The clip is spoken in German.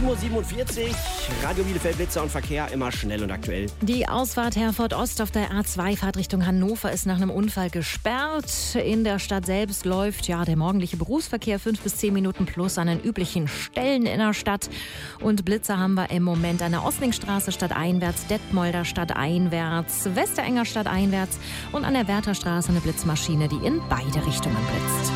7:47 Uhr, Radio Bielefeld, Blitzer und Verkehr, immer schnell und aktuell. Die Ausfahrt Herford Ost auf der A2-Fahrt Richtung Hannover ist nach einem Unfall gesperrt. In der Stadt selbst läuft der morgendliche Berufsverkehr 5 bis 10 Minuten plus an den üblichen Stellen in der Stadt. Und Blitzer haben wir im Moment an der Oslingstraße stadteinwärts, Detmolder stadteinwärts, Westerenger stadteinwärts und an der Wärterstraße eine Blitzmaschine, die in beide Richtungen blitzt.